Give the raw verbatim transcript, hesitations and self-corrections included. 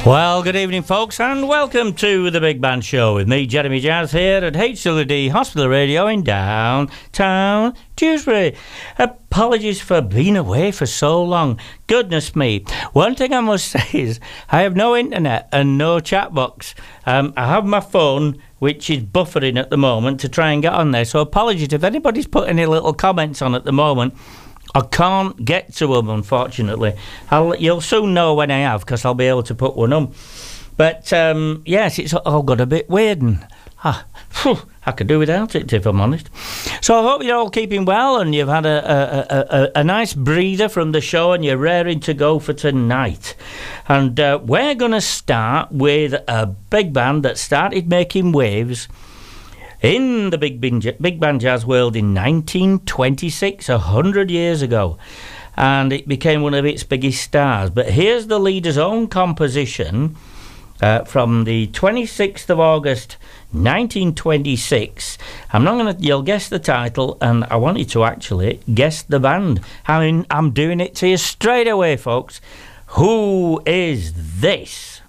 Well, good evening, folks, and welcome to the Big Band Show with me, Jeremy Jazz, here at H W D Hospital Radio in downtown Dewsbury. Apologies for being away for so long. Goodness me. One thing I must say is I have no internet and no chat box. Um, I have my phone, which is buffering at the moment, to try and get on there. So apologies if anybody's put any little comments on at the moment. I can't get to them, unfortunately. I'll, you'll soon know when I have, because I'll be able to put one on. But, um, yes, it's all got a bit weird, and ah, phew, I could do without it, if I'm honest. So I hope you're all keeping well, and you've had a, a, a, a, a nice breather from the show, and you're raring to go for tonight. And uh, we're going to start with a big band that started making waves in the big band, big band jazz world in nineteen twenty-six, a hundred years ago, and it became one of its biggest stars. But here's the leader's own composition uh, from the twenty-sixth of August nineteen twenty-six. I'm not gonna, you'll guess the title, and I want you to actually guess the band. I mean, I'm doing it to you straight away, folks. Who is this?